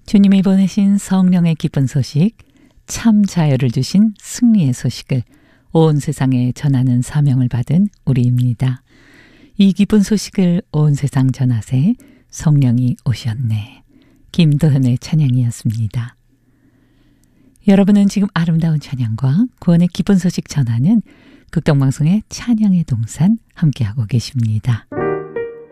주님이 보내신 성령의 기쁜 소식, 참 자유를 주신 승리의 소식을 온 세상에 전하는 사명을 받은 우리입니다. 이 기쁜 소식을 온 세상 전하세 성령이 오셨네. 김도현의 찬양이었습니다. 여러분은 지금 아름다운 찬양과 구원의 기쁜 소식 전하는 극동방송의 찬양의 동산 함께하고 계십니다.